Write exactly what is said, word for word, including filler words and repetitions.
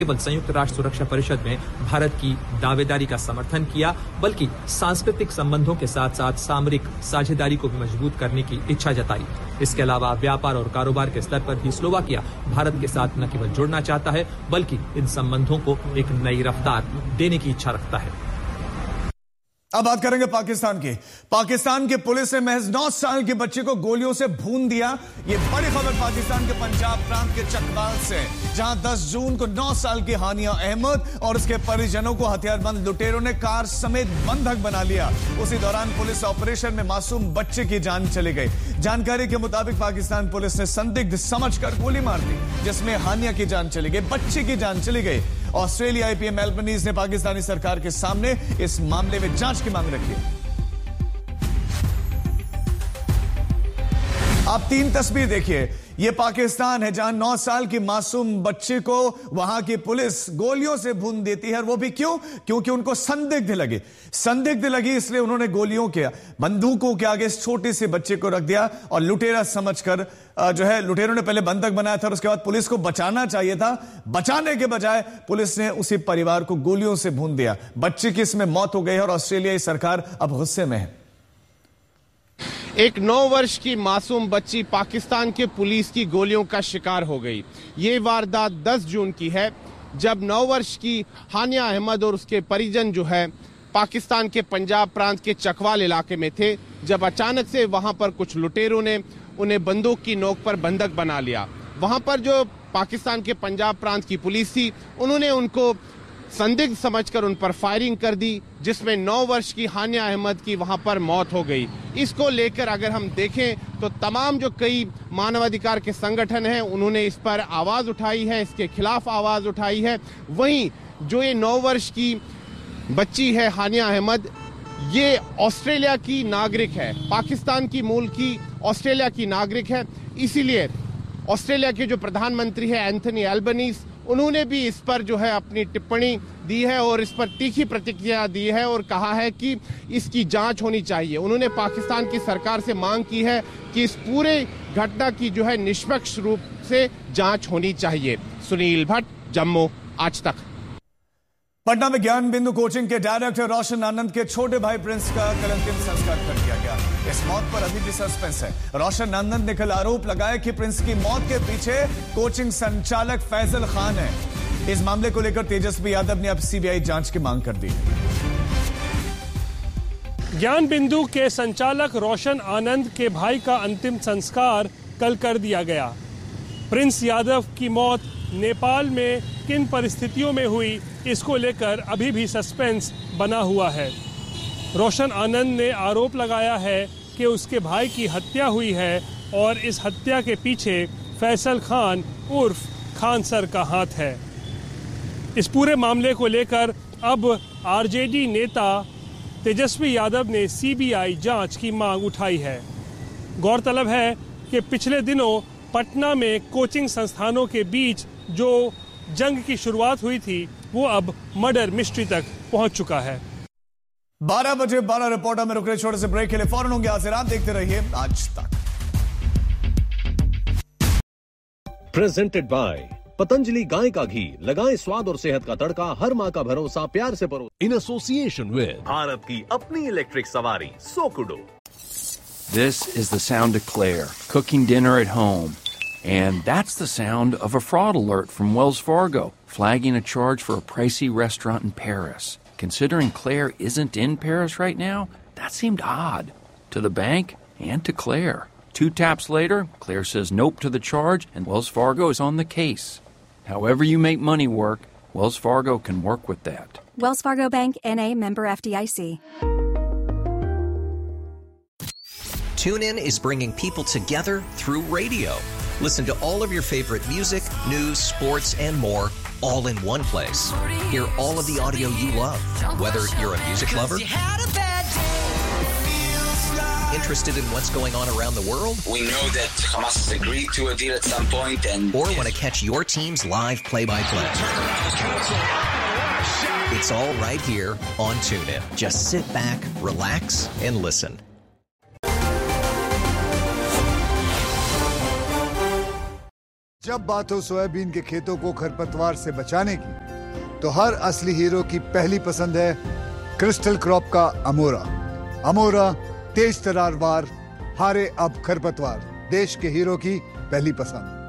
केवल संयुक्त राष्ट्र सुरक्षा परिषद में भारत की दावेदारी का समर्थन किया, बल्कि सांस्कृतिक संबंधों के साथ साथ सामरिक साझेदारी को भी मजबूत करने की इच्छा जताई। इसके अलावा व्यापार और कारोबार के स्तर पर भी स्लोवाकिया भारत के साथ न केवल जुड़ना चाहता है, बल्कि इन संबंधों को एक नई रफ्तार देने की इच्छा रखता है। अब बात करेंगे पाकिस्तान की। पाकिस्तान की पुलिस ने महज नौ साल के बच्चे को गोलियों से भून दिया। ये बड़ी खबर पाकिस्तान के पंजाब प्रांत के चकवाल से, जहां दस जून को नौ साल की हानिया अहमद और उसके परिजनों को हथियारबंद लुटेरों ने कार समेत बंधक बना लिया। उसी दौरान पुलिस ऑपरेशन में मासूम बच्चे की जान चली गई। जानकारी के मुताबिक पाकिस्तान पुलिस ने संदिग्ध समझकर गोली मार दी, जिसमें हानिया की जान चली गई, बच्चे की जान चली गई। ऑस्ट्रेलिया आईपीएम एल्बनीज ने पाकिस्तानी सरकार के सामने इस मामले में जांच की मांग रखी है। आप तीन तस्वीर देखिए। यह पाकिस्तान है जहां नौ साल की मासूम बच्चे को वहां की पुलिस गोलियों से भून देती है। और वो भी क्यों? क्योंकि उनको संदिग्ध लगी संदिग्ध लगी इसलिए उन्होंने गोलियों के बंदूकों के आगे इस छोटे से बच्चे को रख दिया और लुटेरा समझकर जो है, लुटेरों ने पहले बंधक बनाया था और उसके बाद पुलिस को बचाना चाहिए था। बचाने के बजाय पुलिस ने उसी परिवार को गोलियों से भून दिया। बच्चे की इसमें मौत हो गई और ऑस्ट्रेलियाई सरकार अब गुस्से में है। एक नौ वर्ष की मासूम बच्ची पाकिस्तान के पुलिस की गोलियों का शिकार हो गई। ये वारदात दस जून की है, जब नौ वर्ष की हानिया अहमद और उसके परिजन जो है पाकिस्तान के पंजाब प्रांत के चकवाल इलाके में थे, जब अचानक से वहां पर कुछ लुटेरों ने उन्हें बंदूक की नोक पर बंधक बना लिया। वहां पर जो पाकिस्तान के पंजाब प्रांत की पुलिस थी, उन्होंने उनको संदिग्ध समझकर उन पर फायरिंग कर दी, जिसमें नौ वर्ष की हानिया अहमद की वहां पर मौत हो गई। इसको लेकर अगर हम देखें तो तमाम जो कई मानवाधिकार के संगठन हैं, उन्होंने इस पर आवाज उठाई है, इसके खिलाफ आवाज उठाई है। वहीं जो ये नौ वर्ष की बच्ची है हानिया अहमद, ये ऑस्ट्रेलिया की नागरिक है, पाकिस्तान की मूल की ऑस्ट्रेलिया की नागरिक है। इसीलिए ऑस्ट्रेलिया के जो प्रधानमंत्री है एंथनी एल्बनीज, उन्होंने भी इस पर जो है अपनी टिप्पणी दी है और इस पर तीखी प्रतिक्रिया दी है और कहा है कि इसकी जांच होनी चाहिए। उन्होंने पाकिस्तान की सरकार से मांग की है कि इस पूरे घटना की जो है निष्पक्ष रूप से जांच होनी चाहिए। सुनील भट्ट, जम्मू, आज तक। पटना में ज्ञान बिंदु कोचिंग के डायरेक्टर रोशन आनंद के छोटे भाई प्रिंस का कल अंतिम संस्कार कर दिया गया। इस मौत पर अभी भी सस्पेंस है। रोशन आनंद ने कल आरोप लगाया कि प्रिंस की मौत के पीछे कोचिंग संचालक फैजल खान है। इस मामले को लेकर तेजस्वी यादव ने अब सीबीआई जांच की मांग कर दी। ज्ञान बिंदु के संचालक रोशन आनंद के भाई का अंतिम संस्कार कल कर दिया गया। प्रिंस यादव की मौत नेपाल में किन परिस्थितियों में हुई, इसको लेकर अभी भी सस्पेंस बना हुआ है। रोशन आनंद ने आरोप लगाया है कि उसके भाई की हत्या हुई है और इस हत्या के पीछे फैसल खान उर्फ खान सर का हाथ है। इस पूरे मामले को लेकर अब आरजेडी नेता तेजस्वी यादव ने सीबीआई जांच की मांग उठाई है। गौरतलब है कि पिछले दिनों पटना में कोचिंग संस्थानों के बीच जो जंग की शुरुआत हुई थी, वो अब मर्डर मिस्ट्री तक पहुंच चुका है। बारह बजे बारह रिपोर्टर में रुक रहे छोटे से ब्रेक के लिए फौरन होंगे हाजिर। आप देखते रहिए आज तक। प्रेजेंटेड बाय पतंजलि गाय का घी, लगाएं स्वाद और सेहत का तड़का, हर माँ का भरोसा, प्यार से परो। इन एसोसिएशन विद भारत की अपनी इलेक्ट्रिक सवारी सोकुडो। This is the sound of Claire cooking dinner at home. And that's the sound of a fraud alert from Wells Fargo, flagging a charge for a pricey restaurant in Paris. Considering Claire isn't in Paris right now, that seemed odd to the bank and to Claire. Two taps later, Claire says nope to the charge, and Wells Fargo is on the case. However you make money work, Wells Fargo can work with that. Wells Fargo Bank, N A, member F D I C. TuneIn is bringing people together through radio. Listen to all of your favorite music, news, sports, and more, all in one place. Hear all of the audio you love, whether you're a music lover, interested in what's going on around the world, we know that Hamas has agreed to a deal at some point, and or want to catch your team's live play-by-play. It's all right here on TuneIn. Just sit back, relax, and listen. जब बात हो soybean के खेतों को खरपतवार से बचाने की, तो हर असली हीरो की पहली पसंद है क्रिस्टल क्रॉप का अमोरा। अमोरा तेज तरार वार, हारे अब खरपतवार, देश के हीरो की पहली पसंद।